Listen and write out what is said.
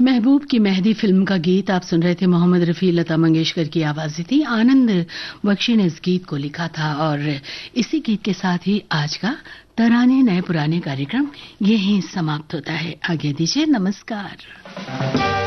महबूब की मेहंदी फिल्म का गीत आप सुन रहे थे। मोहम्मद रफ़ी, लता मंगेशकर की आवाज़ें थी। आनंद बख्शी ने इस गीत को लिखा था और इसी गीत के साथ ही आज का तराने नए पुराने कार्यक्रम यहीं समाप्त होता है। आज्ञा दीजिए, नमस्कार।